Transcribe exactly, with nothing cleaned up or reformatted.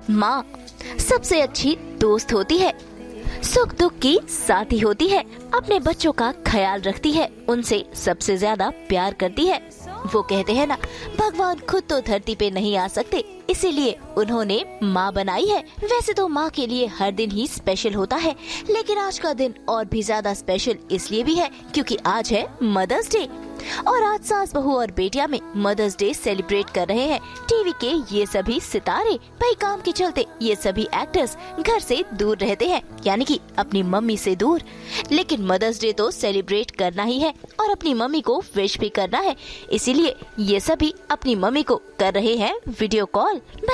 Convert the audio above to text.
माँ सबसे अच्छी दोस्त होती है, सुख दुख की साथी होती है, अपने बच्चों का ख्याल रखती है, उनसे सबसे ज्यादा प्यार करती है। वो कहते हैं ना, भगवान खुद तो धरती पे नहीं आ सकते, इसीलिए उन्होंने माँ बनाई है। वैसे तो माँ के लिए हर दिन ही स्पेशल होता है, लेकिन आज का दिन और भी ज्यादा स्पेशल इसलिए भी है क्योंकि आज है मदर्स डे। और आज सास बहू और बेटिया में मदर्स डे सेलिब्रेट कर रहे हैं टीवी के ये सभी सितारे। भाई काम के चलते ये सभी एक्टर्स घर से दूर रहते हैं, यानी कि अपनी मम्मी से दूर, लेकिन मदर्स डे तो सेलिब्रेट करना ही है और अपनी मम्मी को विश भी करना है। इसीलिए ये सभी अपनी मम्मी को कर रहे हैं वीडियो कॉल।